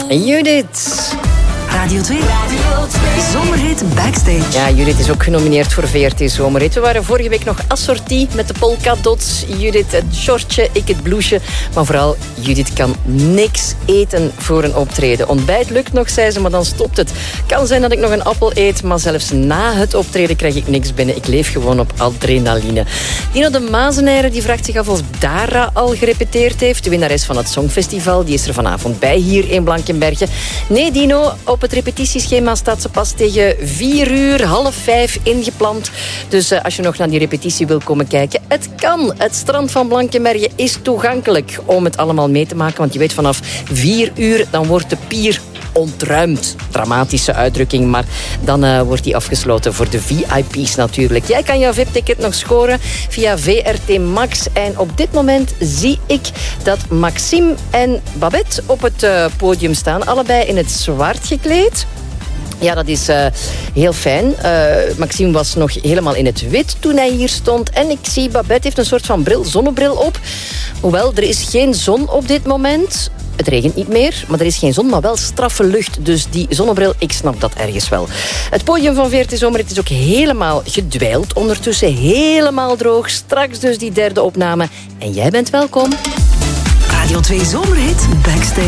Judith. Radio 2. Zomerhit Backstage. Ja, Judith is ook genomineerd voor VRT Zomerhit. We waren vorige week nog assortie met de polka dots. Judith het shortje, ik het blouseje. Maar vooral, Judith kan niks eten voor een optreden. Ontbijt lukt nog, zei ze, maar dan stopt het. Kan zijn dat ik nog een appel eet, maar zelfs na het optreden krijg ik niks binnen. Ik leef gewoon op adrenaline. Dino de Mazenijre die vraagt zich af of Dara al gerepeteerd heeft. De winnares van het Songfestival. Die is er vanavond bij hier in Blankenberge. Nee, Dino, op het repetitieschema staat ze pas tegen 4:00, 4:30 ingepland. Dus als je nog naar die repetitie wil komen kijken, het kan. Het strand van Blankenberge is toegankelijk om het allemaal mee te maken. Want je weet, vanaf 4:00 dan wordt de pier ontruimd. Dramatische uitdrukking, maar dan wordt die afgesloten voor de VIP's natuurlijk. Jij kan jouw VIP-ticket nog scoren via VRT Max. En op dit moment zie ik dat Maxime en Babette op het podium staan. Allebei in het zwart gekleed. Ja, dat is heel fijn. Maxime was nog helemaal in het wit toen hij hier stond. En ik zie Babette heeft een soort van zonnebril op. Hoewel, er is geen zon op dit moment. Het regent niet meer, maar er is geen zon, maar wel straffe lucht. Dus die zonnebril, ik snap dat ergens wel. Het podium van VRT Zomerhit is ook helemaal gedwijld. Ondertussen helemaal droog. Straks dus die derde opname. En jij bent welkom. Radio 2 Zomerhit Backstage.